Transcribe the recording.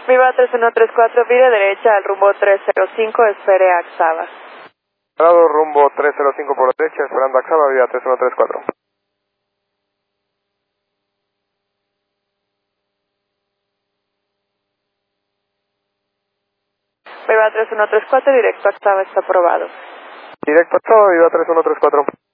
Viva 3134, vire derecha al rumbo 305, espere a Axaba. Rumbo 305 por derecha, esperando Axaba, Viva 3134. Viva 3134, directo a Axaba está aprobado. Directo a Axaba, Viva 3134.